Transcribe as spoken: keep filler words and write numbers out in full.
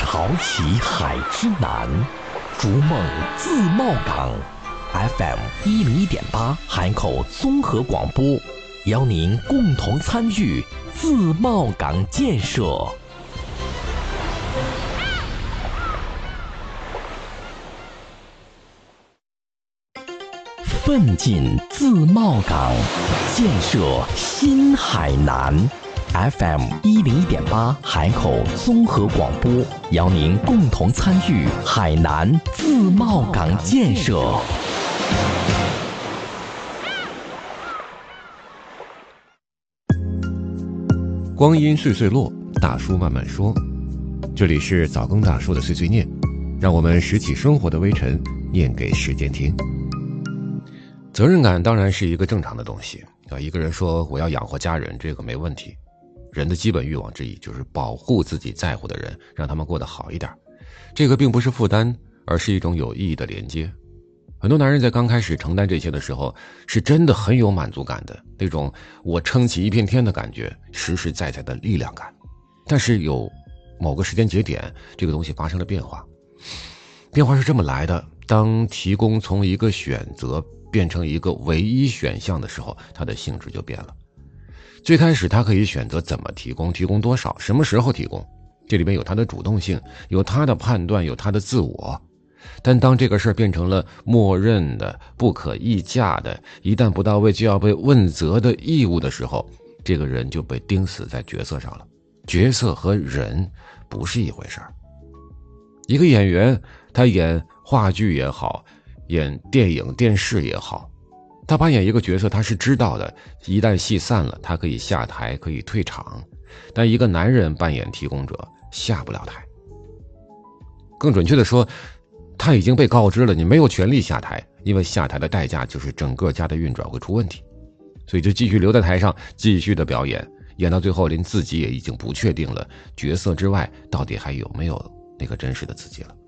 潮起海之南，逐梦自贸港。F M 一零一点八海口综合广播，邀您共同参与自贸港建设。奋进自贸港，建设新海南。F M 一零一点八海口综合广播，邀您共同参与海南自贸港建设。 光阴岁岁落，大叔慢慢说。这里是早更大叔的碎碎念，让我们拾起生活的微尘，念给时间听。责任感当然是一个正常的东西啊，一个人说我要养活家人，这个没问题。人的基本欲望之一就是保护自己在乎的人，让他们过得好一点。这个并不是负担，而是一种有意义的连接。很多男人在刚开始承担这些的时候，是真的很有满足感的，那种我撑起一片天的感觉，实实在在的力量感。但是有某个时间节点，这个东西发生了变化。变化是这么来的，当提供从一个选择变成一个唯一选项的时候，它的性质就变了。最开始他可以选择怎么提供，提供多少，什么时候提供，这里面有他的主动性，有他的判断，有他的自我。但当这个事儿变成了默认的、不可议价的，一旦不到位就要被问责的义务的时候，这个人就被钉死在角色上了。角色和人不是一回事儿。一个演员，他演话剧也好，演电影电视也好，他扮演一个角色，他是知道的，一旦戏散了，他可以下台，可以退场。但一个男人扮演提供者，下不了台。更准确的说，他已经被告知了你没有权利下台，因为下台的代价就是整个家的运转会出问题，所以就继续留在台上，继续的表演，演到最后连自己也已经不确定了角色之外到底还有没有那个真实的自己了。